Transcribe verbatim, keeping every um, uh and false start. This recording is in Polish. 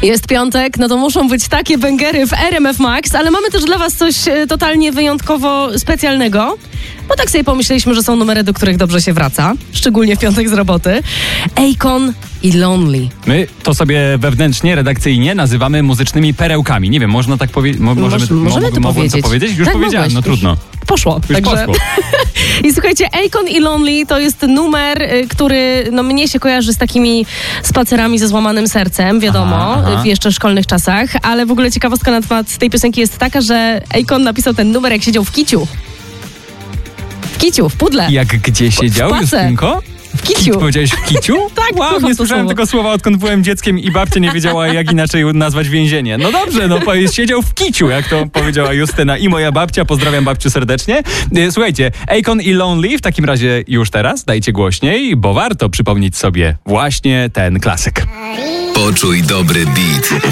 Jest piątek, no to muszą być takie bęgery w R M F Max, ale mamy też dla was coś e, totalnie wyjątkowo specjalnego, bo tak sobie pomyśleliśmy, że są numery, do których dobrze się wraca, szczególnie w piątek z roboty. Akon i Lonely. My to sobie wewnętrznie, redakcyjnie nazywamy muzycznymi perełkami. Nie wiem, można tak powiedzieć? Mo- możemy, Moż, możemy mo- to mogłem powiedzieć. to powiedzieć? Już tak, powiedziałem, mogłeś, no trudno. Poszło. Już Także... poszło. I słuchajcie, Akon i Lonely to jest numer, y, który no, mnie się kojarzy z takimi spacerami ze złamanym sercem, wiadomo, Aha, aha. w jeszcze szkolnych czasach, ale w ogóle ciekawostka na temat tej piosenki jest taka, że Akon napisał ten numer, jak siedział w kiciu. W kiciu, w pudle. Jak gdzie siedział, pace. Justynko? W kiciu. Powiedziałeś w kiciu? Tak, wow, kocham nie to słyszałem słowo. tego słowa, odkąd byłem dzieckiem i babcia nie wiedziała, jak inaczej nazwać więzienie. No dobrze, no powiedz, siedział w kiciu, jak to powiedziała Justyna i moja babcia. Pozdrawiam babciu serdecznie. E, Słuchajcie, Akon i Lonely w takim razie już teraz dajcie głośniej, bo warto przypomnieć sobie właśnie ten klasyk. Poczuj dobry beat.